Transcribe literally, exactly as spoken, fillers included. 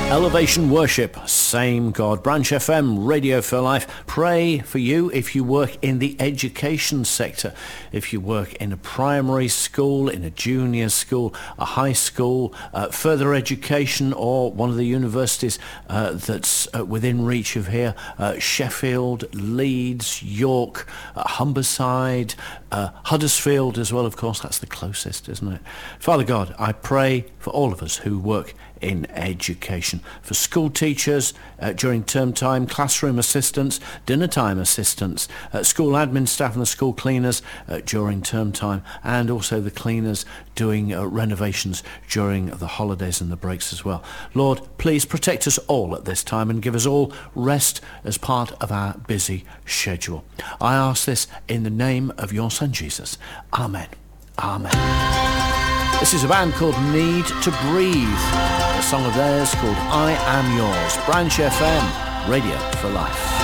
Elevation Worship, Same God. Branch F M, Radio for Life. Pray for you if you work in the education sector, if you work in a primary school, in a junior school, a high school, uh, further education, or one of the universities uh, that's uh, within reach of here, uh, Sheffield, Leeds, York, uh, Humberside, uh, Huddersfield as well, of course. That's the closest, isn't it? Father God, I pray for all of us who work in education, for school teachers uh, during term time, classroom assistants, dinner time assistants, uh, school admin staff and the school cleaners uh, during term time, and also the cleaners doing uh, renovations during the holidays and the breaks as well. Lord, please protect us all at this time and give us all rest as part of our busy schedule. I ask this in the name of your Son Jesus. Amen. Amen. This is a band called Need to Breathe. A song of theirs called I Am Yours. Branch F M, Radio for Life.